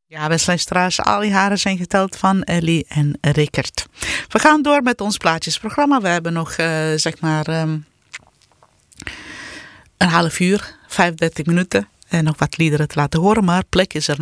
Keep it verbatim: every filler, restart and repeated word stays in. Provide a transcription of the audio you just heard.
Ja, beste luisteraars, al die haren zijn geteld van Ellie en Rickert. We gaan door met ons plaatjesprogramma. We hebben nog, uh, zeg maar, um, een half uur, vijfendertig minuten. En nog wat liederen te laten horen, maar plek is er